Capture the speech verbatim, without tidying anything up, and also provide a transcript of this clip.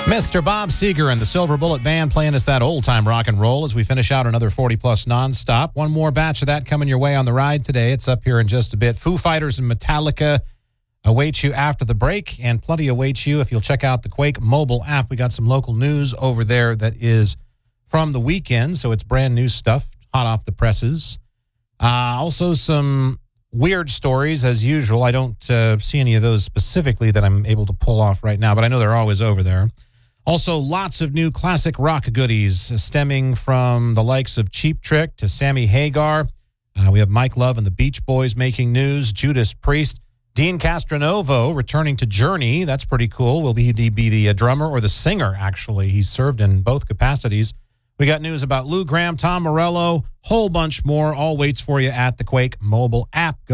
Mister Bob Seger and the Silver Bullet Band playing us that old-time rock and roll as we finish out another forty-plus nonstop. One more batch of that coming your way on the ride today. It's up here in just a bit. Foo Fighters and Metallica await you after the break, and plenty awaits you if you'll check out the Quake mobile app. We got some local news over there that is from the weekend, so it's brand new stuff, hot off the presses. Uh, also some weird stories, as usual. I don't uh, see any of those specifically that I'm able to pull off right now, but I know they're always over there. Also, lots of new classic rock goodies stemming from the likes of Cheap Trick to Sammy Hagar. Uh, we have Mike Love and the Beach Boys making news. Judas Priest. Dean Castronovo returning to Journey. That's pretty cool. Will he be, be the uh, drummer or the singer, actually? He's served in both capacities. We got news about Lou Gramm, Tom Morello, whole bunch more. All waits for you at the Quake mobile app. Go